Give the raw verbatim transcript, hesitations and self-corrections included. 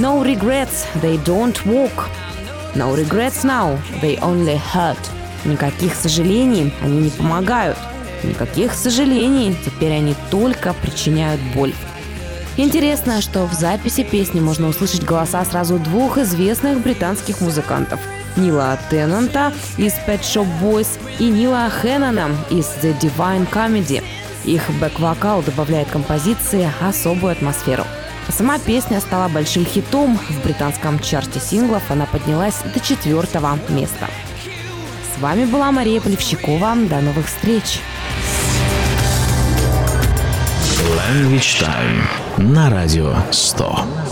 No regrets, they don't walk. No regrets now, they only hurt. Никаких сожалений, они не помогают. Никаких сожалений, теперь они только причиняют боль. Интересно, что в записи песни можно услышать голоса сразу двух известных британских музыкантов. Нила Теннанта из Pet Shop Boys и Нила Хэннона из The Divine Comedy. Их бэк-вокал добавляет композиции особую атмосферу. Сама песня стала большим хитом. В британском чарте синглов она поднялась до четвертого места. С вами была Мария Полевщикова. До новых встреч! Language Time на радио сто.